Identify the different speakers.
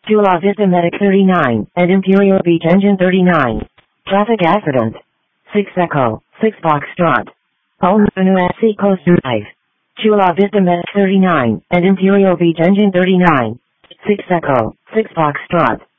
Speaker 1: Chula Vista Medic 39, and Imperial Beach Engine 39. Traffic accident. 6 Echo, 6 Foxtrot. Palmunu at Seacoast Drive. Chula Vista Medic 39, and Imperial Beach Engine 39. 6 Echo, 6 Foxtrot.